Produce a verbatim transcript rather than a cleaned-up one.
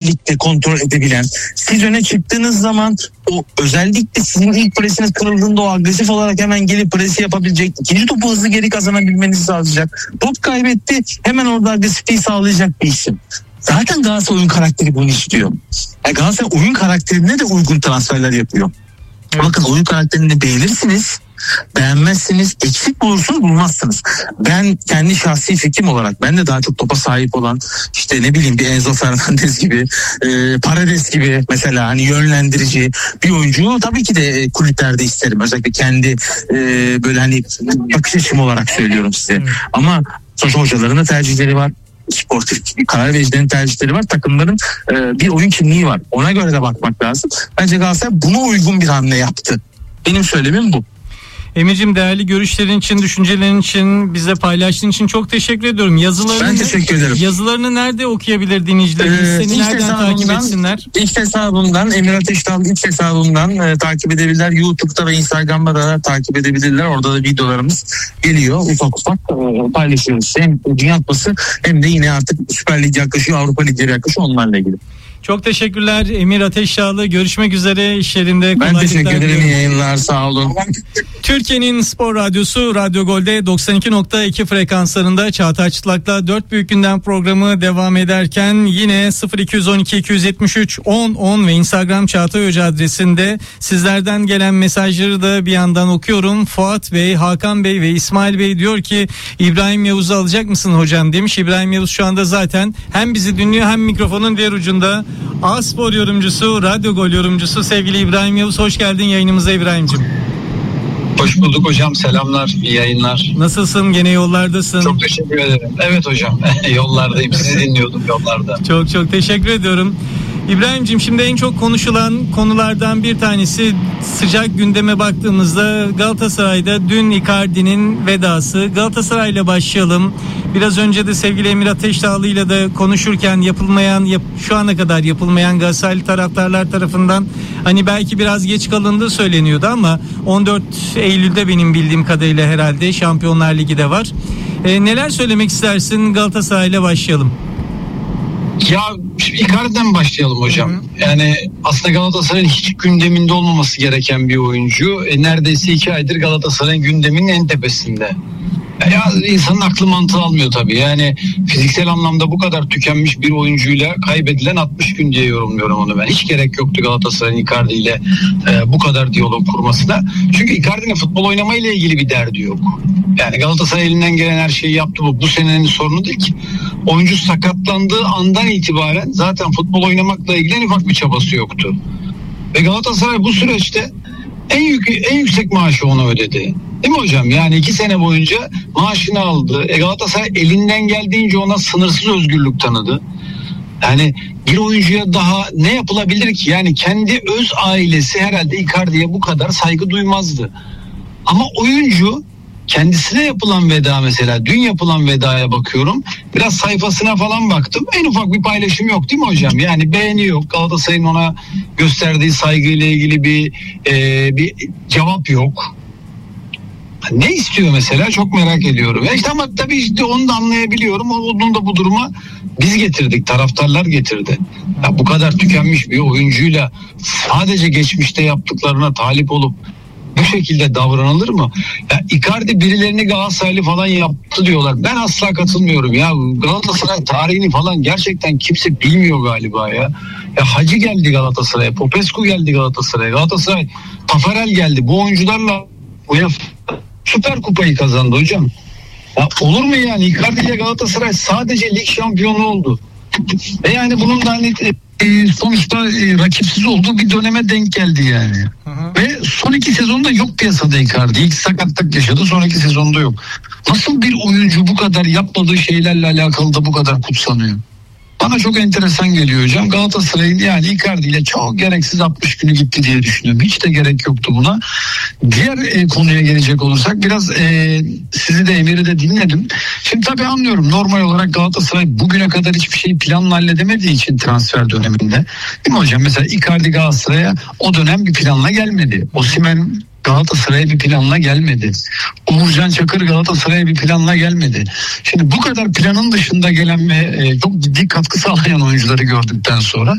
ligde kontrol edebilen, siz öne çıktığınız zaman o özellikle sizin ilk presiniz kırıldığında o agresif olarak hemen gelip presi yapabilecek, ikinci topu hızlı geri kazanabilmenizi sağlayacak. Top kaybetti, hemen orada agresifliği sağlayacak bir isim. Zaten Galatasaray oyun karakteri bunu istiyor. Yani Galatasaray oyun karakterine de uygun transferler yapıyor. Evet. Bakın oyun karakterini beğenirsiniz, beğenmezsiniz, eksik bulursunuz, bulmazsınız. Ben kendi şahsi fikrim olarak, ben de daha çok topa sahip olan, işte ne bileyim bir Enzo Fernandez gibi, e, Paredes gibi mesela hani yönlendirici bir oyuncuyu tabii ki de kulüplerde isterim. Özellikle kendi e, böyle hani bakış açım olarak söylüyorum size. Evet. Ama sonuçta hocaların da tercihleri var. Sportif karar vericilerin tercihleri var. Takımların e, bir oyun kimliği var. Ona göre de bakmak lazım. Bence Galatasaray buna uygun bir hamle yaptı. Benim söylemim bu. Emir'cim, değerli görüşlerin için, düşüncelerin için, bize paylaştığın için çok teşekkür ediyorum. Yazılarını, ben teşekkür ederim. Yazılarını nerede okuyabilir dinleyicilerimiz? Ee, Seni nereden takip etsinler? İlk hesabımdan, Emir Ateşdağ'ın ilk hesabımdan e, takip edebilirler. YouTube'da ve Instagram'da da takip edebilirler. Orada da videolarımız geliyor. Ufak ufak e, paylaşıyoruz. Hem Dünya Kupası hem de yine artık Süper Lig yaklaşıyor, Avrupa Ligleri yaklaşıyor, onlarla ilgili. Çok teşekkürler Emir Ateşdağlı. Görüşmek üzere iş yerinde. Ben teşekkür ederim. İyi yayınlar. Sağ olun. Türkiye'nin Spor Radyosu Radyo Gol'de doksan iki nokta iki frekanslarında Çağatay Çıtlak'la dört büyük gündem programı devam ederken yine sıfır iki on iki iki yetmiş üç on on ve Instagram Çağatay Hoca adresinde sizlerden gelen mesajları da bir yandan okuyorum. Fuat Bey, Hakan Bey ve İsmail Bey diyor ki İbrahim Yavuz'u alacak mısın hocam demiş. İbrahim Yavuz şu anda zaten hem bizi dinliyor hem mikrofonun diğer ucunda. A Spor yorumcusu, Radyo Gol yorumcusu sevgili İbrahim Yavuz, hoş geldin yayınımıza İbrahim'cim. Hoş bulduk hocam, selamlar, iyi yayınlar. Nasılsın, gene yollardasın? Çok teşekkür ederim. Evet hocam, yollardayım, sizi dinliyordum yollarda. Çok çok teşekkür ediyorum. İbrahim'cim, şimdi en çok konuşulan konulardan bir tanesi, sıcak gündeme baktığımızda Galatasaray'da dün Icardi'nin vedası. Galatasaray'la başlayalım. Biraz önce de sevgili Emir Ateşdağlı ile de konuşurken yapılmayan, yap, şu ana kadar yapılmayan Galatasaraylı taraftarlar tarafından hani belki biraz geç kalındığı söyleniyordu ama on dört Eylül'de benim bildiğim kadarıyla herhalde Şampiyonlar Ligi de var. E, neler söylemek istersin? Galatasaray'la başlayalım. Ya Icardi'den başlayalım hocam. Hı hı. Yani aslında Galatasaray'ın hiç gündeminde olmaması gereken bir oyuncu. E, neredeyse iki aydır Galatasaray'ın gündeminin en tepesinde. Ya insanın aklı mantığı almıyor tabii. Yani fiziksel anlamda bu kadar tükenmiş bir oyuncuyla kaybedilen altmış gün diye yorumluyorum onu ben. Hiç gerek yoktu Galatasaray'ın Icardi ile e, bu kadar diyalog kurmasına. Çünkü Icardi'nin futbol oynamayla ilgili bir derdi yok. Yani Galatasaray elinden gelen her şeyi yaptı bu. Bu senenin sorunu değil ki. Oyuncu sakatlandığı andan itibaren zaten futbol oynamakla ilgili en ufak bir çabası yoktu. Ve Galatasaray bu süreçte en, yük, en yüksek maaşı ona ödedi. Değil mi hocam? Yani iki sene boyunca maaşını aldı. E Galatasaray elinden geldiğince ona sınırsız özgürlük tanıdı. Yani bir oyuncuya daha ne yapılabilir ki? Yani kendi öz ailesi herhalde Icardi'ye bu kadar saygı duymazdı. Ama oyuncu kendisine yapılan veda, mesela dün yapılan vedaya bakıyorum. Biraz sayfasına falan baktım. En ufak bir paylaşım yok değil mi hocam? Yani beğeni yok. Galatasaray'ın ona gösterdiği saygıyla ilgili bir e, bir cevap yok. Ne istiyor mesela, çok merak ediyorum. Ya işte ama tabii işte onu da anlayabiliyorum. Onun da bu duruma biz getirdik, taraftarlar getirdi. Ya bu kadar tükenmiş bir oyuncuyla sadece geçmişte yaptıklarına talip olup bu şekilde davranılır mı? Ya Icardi birilerini Galatasaraylı falan yaptı diyorlar. Ben asla katılmıyorum ya. Galatasaray tarihini falan gerçekten kimse bilmiyor galiba ya. Ya Hacı geldi Galatasaray'a, Popescu geldi Galatasaray'a, Galatasaray Tafarel geldi. Bu oyuncularla UEFA Süper Kupayı kazandı hocam. Ya olur mu yani? Icardi ile Galatasaray sadece lig şampiyonu oldu. Ve yani bunun da hani e, sonuçta e, rakipsiz olduğu bir döneme denk geldi yani. Hı hı. Ve son iki sezonda yok piyasada Icardi. İlk sakatlık yaşadı, sonraki sezonda yok. Nasıl bir oyuncu bu kadar yapmadığı şeylerle alakalı da bu kadar kutsanıyor? Bana çok enteresan geliyor hocam. Galatasaray'ın yani Icardi ile çok gereksiz altmış günü gitti diye düşünüyorum. Hiç de gerek yoktu buna. Diğer e, konuya gelecek olursak biraz e, sizi de Emir'i de dinledim. Şimdi tabii anlıyorum. Normal olarak Galatasaray bugüne kadar hiçbir şeyi planla halledemediği için transfer döneminde. Değil mi hocam? Mesela Icardi Galatasaray'a o dönem bir planla gelmedi. Osimhen Galatasaray'a bir planla gelmedi. Uğurcan Çakır Galatasaray'a bir planla gelmedi. Şimdi bu kadar planın dışında gelen ve çok ciddi katkı sağlayan oyuncuları gördükten sonra